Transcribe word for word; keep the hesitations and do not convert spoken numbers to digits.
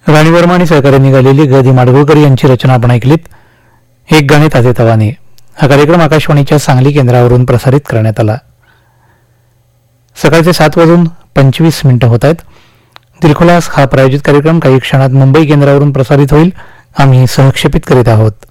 राणी वर्मा आणि सहकार्यांनी गायलेली ग दी माडगुळकर यांची रचना आपण ऐकलीत. एक गाणे ताजे तवाने. हा कार्यक्रम आकाशवाणीच्या सांगली केंद्रावरून प्रसारित करण्यात आला. सकाळचे सात वाजून पंचवीस मिनिटं होत आहेत. दिलखुलास हा प्रायोजित कार्यक्रम काही क्षणात मुंबई केंद्रावरून प्रसारित होईल. आम्ही सहक्षेपित करीत आहोत.